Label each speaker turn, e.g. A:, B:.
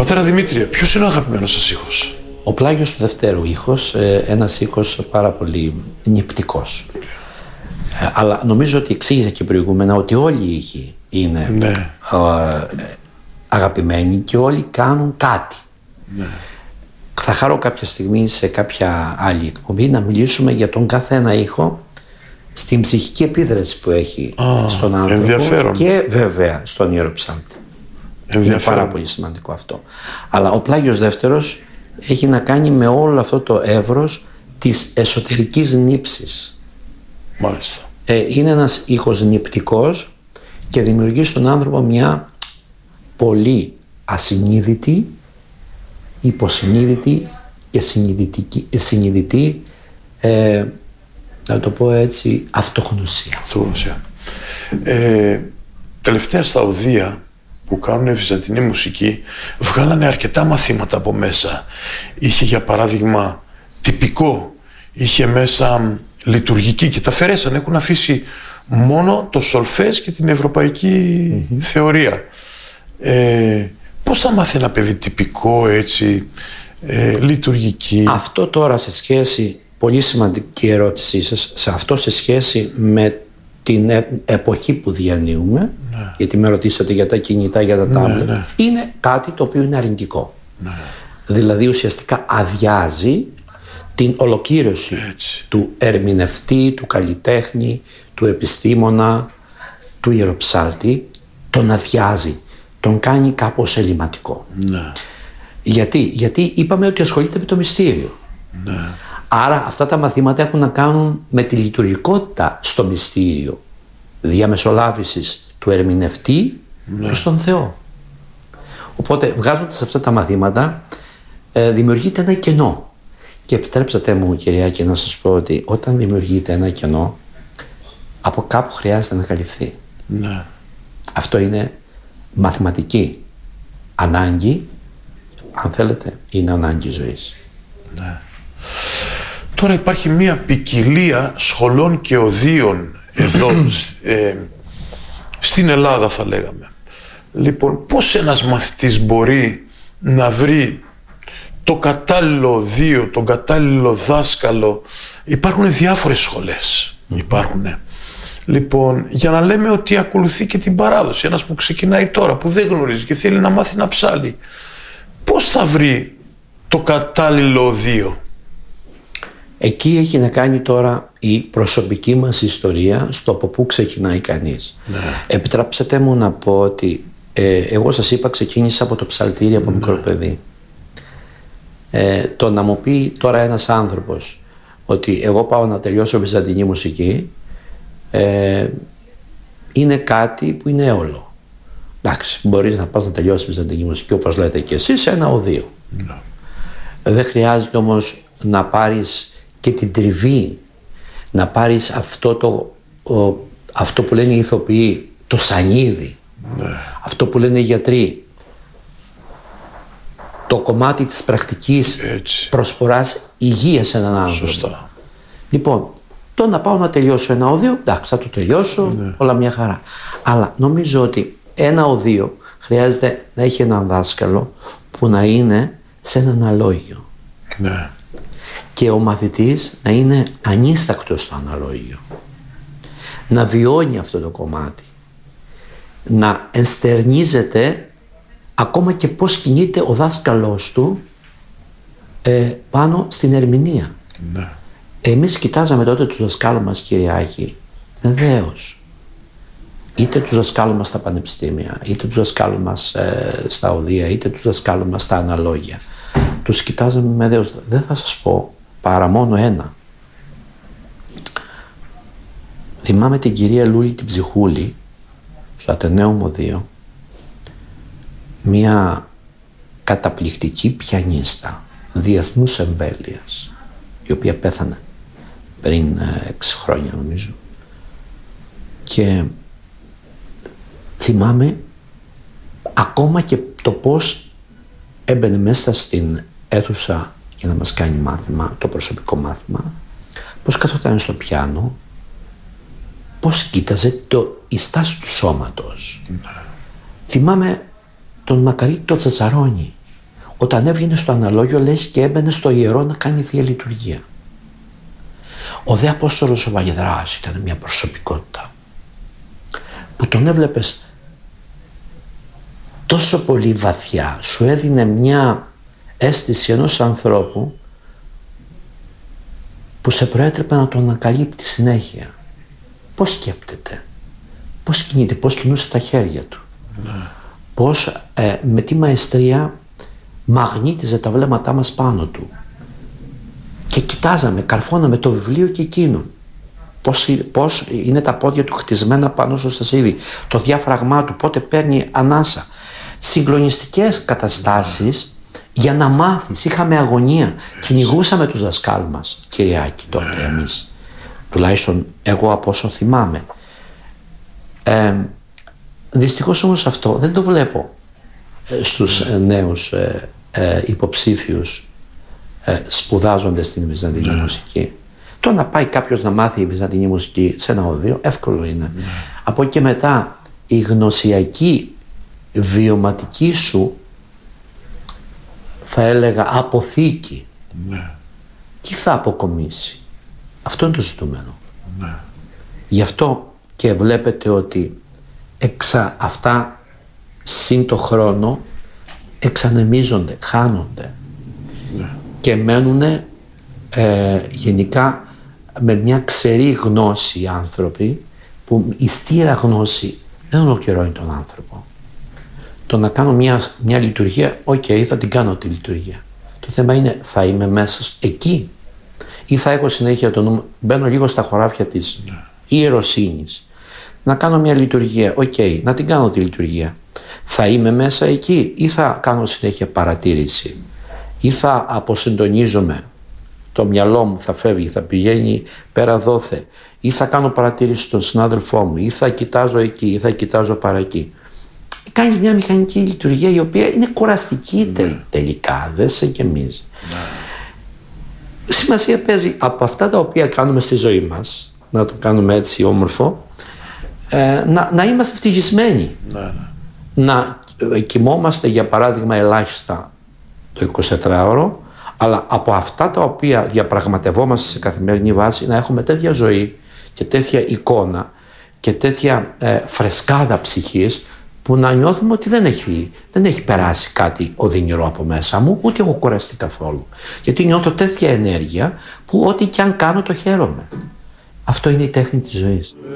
A: Πατέρα Δημήτρη, ποιος είναι ο αγαπημένος σας ήχος?
B: Ο Πλάγιος του Δευτέρου ήχος, ένας ήχος πάρα πολύ νηπτικός. Αλλά νομίζω ότι εξήγησα και προηγούμενα ότι όλοι οι ήχοι είναι αγαπημένοι και όλοι κάνουν κάτι. Ναι. Θα χαρώ κάποια στιγμή σε κάποια άλλη εκπομπή να μιλήσουμε για τον κάθε ένα ήχο στην ψυχική επίδραση που έχει στον άνθρωπο.
A: Ενδιαφέρον.
B: Και βέβαια στον ιεροψάλτη. Είναι πάρα πολύ σημαντικό αυτό. Αλλά ο Πλάγιος Δεύτερος έχει να κάνει με όλο αυτό το εύρος της εσωτερικής νύψης.
A: Μάλιστα.
B: Είναι ένας ήχος νηπτικός και δημιουργεί στον άνθρωπο μια πολύ ασυνείδητη, υποσυνείδητη και συνειδητή, να το πω έτσι, αυτογνωσία.
A: Τελευταία στα οδεία που κάνουν βυζαντινή μουσική βγάλανε αρκετά μαθήματα από μέσα. Είχε για παράδειγμα τυπικό, είχε μέσα λειτουργική και τα αφαιρέσαν, έχουν αφήσει μόνο το σολφές και την ευρωπαϊκή θεωρία. Πώς θα μάθει ένα παιδί τυπικό, έτσι, λειτουργική?
B: Αυτό τώρα σε σχέση, πολύ σημαντική ερώτησή σας, σε αυτό σε σχέση με την εποχή που διανύουμε, γιατί με ρωτήσατε για τα κινητά, για τα τάμπλετ, είναι κάτι το οποίο είναι αρνητικό. Δηλαδή ουσιαστικά αδειάζει την ολοκλήρωση του ερμηνευτή, του καλλιτέχνη, του επιστήμονα, του ιεροψάλτη, τον αδειάζει, τον κάνει κάπως ελληματικό. Γιατί είπαμε ότι ασχολείται με το μυστήριο. Άρα αυτά τα μαθήματα έχουν να κάνουν με τη λειτουργικότητα στο μυστήριο, διαμεσολάβησης του ερμηνευτή προς τον Θεό. Οπότε βγάζοντας αυτά τα μαθήματα δημιουργείται ένα κενό. Και επιτρέψατε μου, Κυριάκη, να σας πω ότι όταν δημιουργείται ένα κενό, από κάπου χρειάζεται να καλυφθεί. Αυτό είναι μαθηματική ανάγκη, αν θέλετε, είναι ανάγκη ζωής.
A: Τώρα υπάρχει μια ποικιλία σχολών και οδείων εδώ στην Ελλάδα, θα λέγαμε. Λοιπόν, πώς ένας μαθητής μπορεί να βρει το κατάλληλο οδείο, τον κατάλληλο δάσκαλο? Υπάρχουν διάφορες σχολές, υπάρχουν. Λοιπόν, για να λέμε ότι ακολουθεί και την παράδοση, ένας που ξεκινάει τώρα, που δεν γνωρίζει και θέλει να μάθει να ψάλει, πώς θα βρει το κατάλληλο οδείο?
B: Εκεί έχει να κάνει τώρα η προσωπική μας ιστορία, στο από πού ξεκινάει κανείς. Επιτρέψτε μου να πω ότι εγώ σας είπα, ξεκίνησα από το ψαλτήρι από μικρό παιδί. Το να μου πει τώρα ένας άνθρωπος ότι εγώ πάω να τελειώσω βυζαντινή μουσική, είναι κάτι που είναι έολο. Εντάξει, μπορείς να πας να τελειώσεις βυζαντινή μουσική, όπως λέτε και εσείς, σε ένα οδείο. Δεν χρειάζεται όμως να πάρεις και την τριβή, να πάρεις αυτό που λένε οι ηθοποιοί, το σανίδι, αυτό που λένε οι γιατροί, το κομμάτι της πρακτικής προσφοράς υγείας σε έναν άνθρωπο.
A: Σωστά.
B: Λοιπόν, το να πάω να τελειώσω ένα οδείο, εντάξει, θα το τελειώσω, όλα μια χαρά. Αλλά νομίζω ότι ένα οδείο χρειάζεται να έχει έναν δάσκαλο που να είναι σε έναν αλόγιο. Και ο μαθητής να είναι ανίστακτος στο αναλόγιο. Να βιώνει αυτό το κομμάτι. Να ενστερνίζεται ακόμα και πώς κινείται ο δάσκαλός του πάνω στην ερμηνεία. Εμείς κοιτάζαμε τότε τους δασκάλους μας, Κυριάκη, δέος. Είτε τους δασκάλους μας στα πανεπιστήμια, είτε τους δασκάλους μας στα οδεία, είτε τους δασκάλους μας στα αναλόγια. Τους κοιτάζαμε με δέος. Δεν θα σας πω παρά μόνο ένα. Θυμάμαι την κυρία Λούλη την Ψυχούλη, στο Ατενέum Οδείο, μια καταπληκτική πιανίστα διεθνούς εμβέλειας, η οποία πέθανε πριν 6 χρόνια νομίζω. Και θυμάμαι ακόμα και το πώς έμπαινε μέσα στην αίθουσα για να μας κάνει μάθημα, το προσωπικό μάθημα, πώς καθόταν στο πιάνο, πώς κοίταζε η στάση του σώματος. Θυμάμαι τον Μακαρίτη τον Τσατσαρόνη, Όταν έβγαινε στο αναλόγιο, λες και έμπαινε στο ιερό να κάνει Θεία Λειτουργία. Ο δε Απόστολος ο Βαγεδράς ήταν μια προσωπικότητα που τον έβλεπες τόσο πολύ βαθιά, σου έδινε μια αίσθηση ενός ανθρώπου που σε προέτρεπε να τον ανακαλύπτει συνέχεια. Πώς σκέπτεται, πώς κινείται, πώς κινούσε τα χέρια του, πώς με τι μαεστρία μαγνήτιζε τα βλέμματά μας πάνω του και κοιτάζαμε, καρφώναμε το βιβλίο και εκείνον. Πώς είναι τα πόδια του χτισμένα πάνω στο στασίδι, το διάφραγμά του, πότε παίρνει ανάσα. Συγκλονιστικές καταστάσεις για να μάθεις. Είχαμε αγωνία, κυνηγούσαμε τους δασκάλους μας, Κυριάκη, τότε εμείς. Τουλάχιστον εγώ από όσο θυμάμαι. Δυστυχώς όμως αυτό δεν το βλέπω στους νέους υποψήφιους σπουδάζοντες στην βυζαντινή μουσική. Το να πάει κάποιος να μάθει η βυζαντινή μουσική σε ένα οδείο εύκολο είναι. Από εκεί και μετά η γνωσιακή βιωματική σου, θα έλεγα, αποθήκη, τι θα αποκομίσει? Αυτό είναι το ζητούμενο. Γι' αυτό και βλέπετε ότι αυτά συν το χρόνο εξανεμίζονται, χάνονται και μένουν γενικά με μια ξερή γνώση οι άνθρωποι, που η στήρα γνώση δεν ολοκληρώνει τον άνθρωπο. Το να κάνω μια λειτουργία, θα την κάνω τη λειτουργία. Το θέμα είναι, θα είμαι μέσα εκεί ή θα έχω συνέχεια το νου, μπαίνω λίγο στα χωράφια της ιεροσύνης. Να κάνω μια λειτουργία, να την κάνω τη λειτουργία. Θα είμαι μέσα εκεί ή θα κάνω συνέχεια παρατήρηση ή θα αποσυντονίζομαι, το μυαλό μου θα φεύγει, θα πηγαίνει πέρα δόθε, ή θα κάνω παρατήρηση στον συνάδελφό μου, ή θα κοιτάζω εκεί ή θα κοιτάζω παρά εκεί. Κάνεις μια μηχανική λειτουργία η οποία είναι κουραστική τελικά, δεν σε γεμίζει. Σημασία παίζει από αυτά τα οποία κάνουμε στη ζωή μας, να το κάνουμε έτσι όμορφο, να είμαστε ευτυχισμένοι. Να κοιμόμαστε για παράδειγμα ελάχιστα το 24ωρο, αλλά από αυτά τα οποία διαπραγματευόμαστε σε καθημερινή βάση να έχουμε τέτοια ζωή και τέτοια εικόνα και τέτοια φρεσκάδα ψυχής, που να νιώθουμε ότι δεν έχει περάσει κάτι οδυνηρό από μέσα μου, ούτε έχω κουραστεί καθόλου. Γιατί νιώθω τέτοια ενέργεια που ό,τι και αν κάνω το χαίρομαι. Αυτό είναι η τέχνη της ζωής.